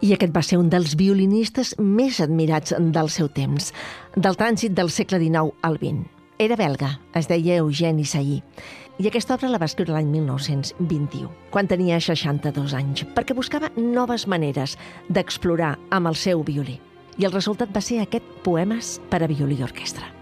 I aquest va ser un dels violinistes més admirats del seu temps, del trànsit del segle XIX al XX. Era belga, es deia Eugeni Sailly, i aquesta obra la va escriure l'any 1921, quan tenia 62 anys, perquè buscava noves maneres d'explorar amb el seu violí. I el resultat va ser aquest Poemes per a violí i orquestra.